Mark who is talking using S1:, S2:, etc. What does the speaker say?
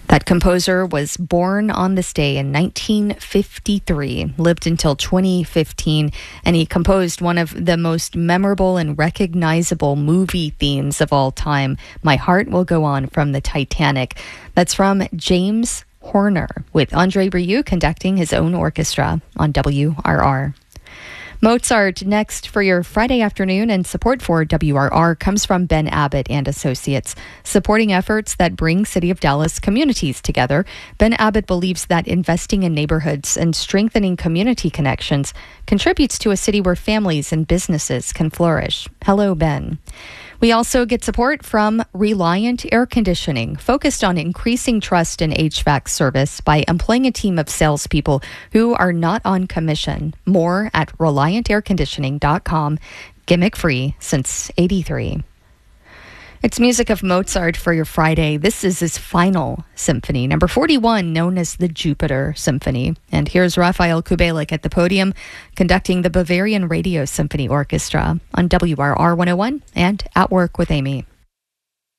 S1: That composer was born on this day in 1953, lived until 2015, and he composed one of the most memorable and recognizable movie themes of all time, My Heart Will Go On from the Titanic. That's from James Horner, with Andre Rieu conducting his own orchestra on WRR. Mozart next for your Friday afternoon, and support for WRR comes from Ben Abbott and Associates, supporting efforts that bring City of Dallas communities together. Ben Abbott believes that investing in neighborhoods and strengthening community connections contributes to a city where families and businesses can flourish. Hello, Ben. We also get support from Reliant Air Conditioning, focused on increasing trust in HVAC service by employing a team of salespeople who are not on commission. More at ReliantAirConditioning.com. Gimmick free since '83. It's music of Mozart for your Friday. This is his final symphony, number 41, known as the Jupiter Symphony. And here's Raphael Kubelik at the podium, conducting the Bavarian Radio Symphony Orchestra on WRR 101 and At Work with Amy.